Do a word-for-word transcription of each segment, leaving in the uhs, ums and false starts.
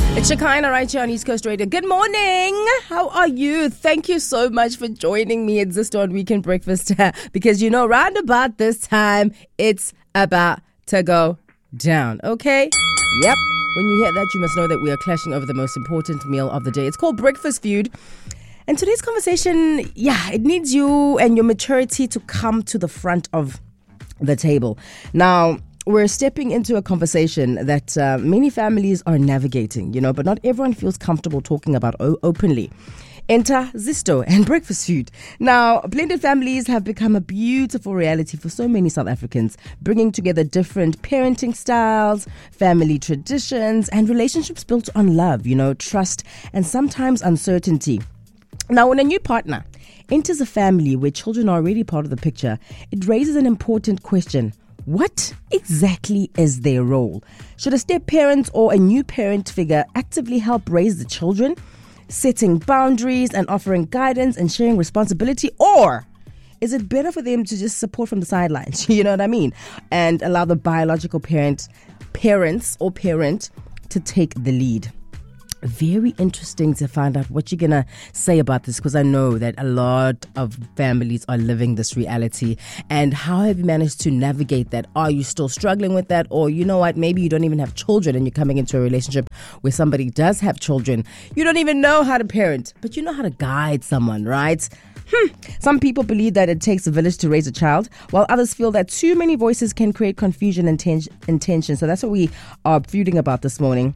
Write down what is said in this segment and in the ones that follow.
It's Shekinah right here on East Coast Radio. Good morning. How are you? Thank you so much for joining me at Zisto on Weekend Breakfast because you know, round about this time, it's about to go down. Okay? Yep. When you hear that, you must know that we are clashing over the most important meal of the day. It's called Breakfast Feud. And today's conversation, yeah, it needs you and your maturity to come to the front of the table. Now, we're stepping into a conversation that uh, many families are navigating, you know, but not everyone feels comfortable talking about o- openly. Enter Zisto and Breakfast Feud. Now, blended families have become a beautiful reality for so many South Africans, bringing together different parenting styles, family traditions, and relationships built on love, you know, trust, and sometimes uncertainty. Now, when a new partner enters a family where children are already part of the picture, it raises an important question. What exactly is their role? Should a step-parent or a new parent figure actively help raise the children, setting boundaries and offering guidance and sharing responsibility? Or is it better for them to just support from the sidelines, you know what I mean, and allow the biological parent, parents or parent to take the lead? Very interesting to find out what you're going to say about this, because I know that a lot of families are living this reality. And how have you managed to navigate that? Are you still struggling with that? Or you know what, maybe you don't even have children and you're coming into a relationship where somebody does have children. You don't even know how to parent, but you know how to guide someone, right? Hmm. Some people believe that it takes a village to raise a child, while others feel that too many voices can create confusion and, ten- and tension. So that's what we are feuding about this morning.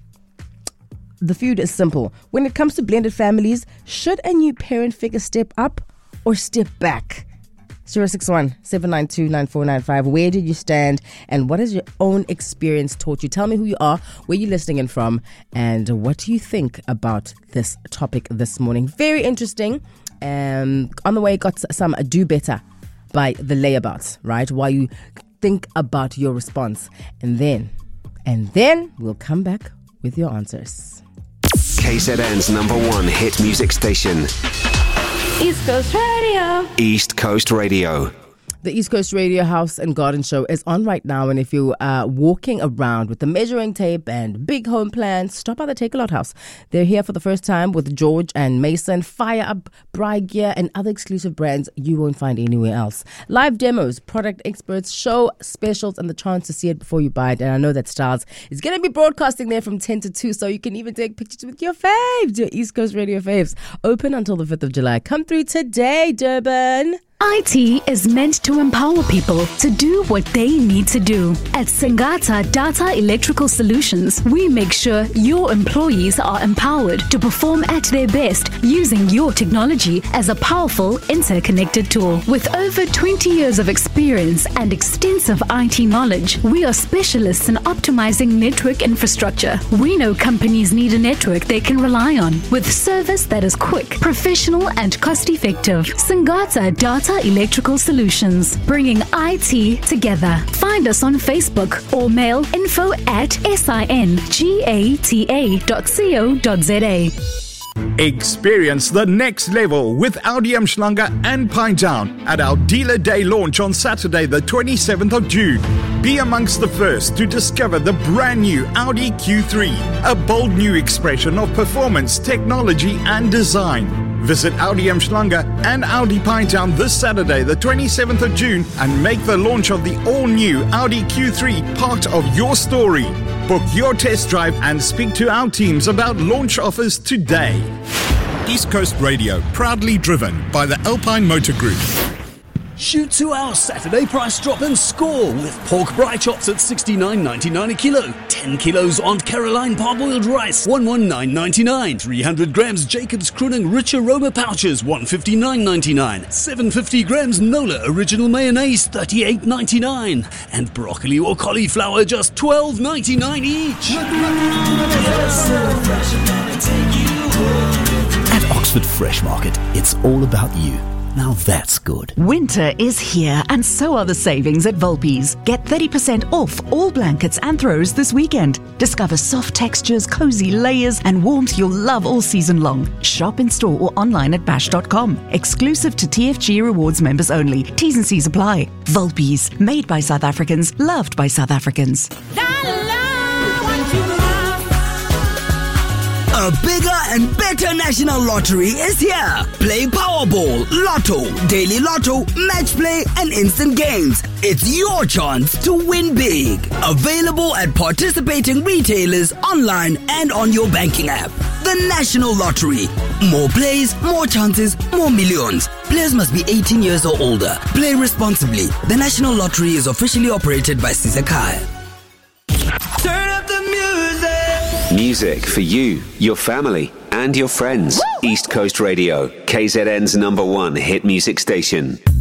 The feud is simple. When it comes to blended families, should a new parent figure step up or step back? zero six one, seven nine two, nine four nine five. Where did you stand and what has your own experience taught you? Tell me who you are, where you're listening in from, and what do you think about this topic this morning? Very interesting. Um, on the way, got some Do Better by The Layabouts, right? While you think about your response. And then, and then we'll come back with your answers. K Z N's number one hit music station. East Coast Radio. East Coast Radio. The East Coast Radio House and Garden Show is on right now, and if you are walking around with the measuring tape and big home plans, stop by the Take A Lot House. They're here for the first time with George and Mason, Fire Up, Bride Gear, and other exclusive brands you won't find anywhere else. Live demos, product experts, show specials, and the chance to see it before you buy it. And I know that Stars is going to be broadcasting there from ten to two, so you can even take pictures with your faves, your East Coast Radio faves. Open until the fifth of July. Come through today, Durban. I T is meant to empower people to do what they need to do. At Singata Data Electrical Solutions, we make sure your employees are empowered to perform at their best using your technology as a powerful, interconnected tool. With over twenty years of experience and extensive I T knowledge, we are specialists in optimizing network infrastructure. We know companies need a network they can rely on, with service that is quick, professional, and cost-effective. Singata Data Electrical Solutions, bringing I T together. Find us on Facebook or mail info at singata dot co dot za. Experience the next level with Audi Umhlanga and Pinetown at our Dealer Day launch on Saturday the twenty-seventh of June. Be amongst the first to discover the brand new Audi Q three, a bold new expression of performance, technology and design. Visit Audi Umhlanga and Audi Pinetown this Saturday the twenty-seventh of June and make the launch of the all-new Audi Q three part of your story. Book your test drive and speak to our teams about launch offers today. East Coast Radio, proudly driven by the Alpine Motor Group. Shoot to our Saturday price drop and score with pork braai chops at sixty-nine ninety-nine a kilo, ten kilos Aunt Caroline parboiled rice, one hundred nineteen ninety-nine, three hundred grams Jacob's Kruning Rich Aroma pouches, one hundred fifty-nine ninety-nine, seven hundred fifty grams Nola Original Mayonnaise, thirty-eight ninety-nine, and broccoli or cauliflower just twelve ninety-nine each. At Oxford Fresh Market, it's all about you. Now that's good. Winter is here and so are the savings at Volpi's. Get thirty percent off all blankets and throws this weekend. Discover soft textures, cozy layers and warmth you'll love all season long. Shop in store or online at bash dot com. Exclusive to T F G Rewards members only. T's and C's apply. Volpi's, made by South Africans, loved by South Africans. A bigger and better national lottery is here. Play Powerball, Lotto, Daily Lotto, Match Play, and Instant Games. It's your chance to win big. Available at participating retailers, online, and on your banking app. The National Lottery. More plays, more chances, more millions. Players must be eighteen years or older. Play responsibly. The National Lottery is officially operated by Sizakai. Turn up the music. Music for you, your family, and your friends. Woo! East Coast Radio, K Z N's number one hit music station.